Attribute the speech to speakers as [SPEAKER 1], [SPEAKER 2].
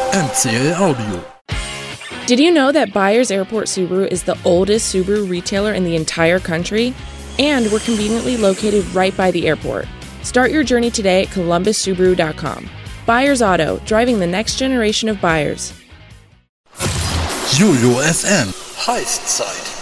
[SPEAKER 1] MCL Audio.
[SPEAKER 2] Did you know that Byers Airport Subaru is the oldest Subaru retailer in the entire country? And we're conveniently located right by the airport. Start your journey today at columbussubaru.com. Byers Auto, driving the next generation of buyers.
[SPEAKER 1] Jojo FM. Heißzeit.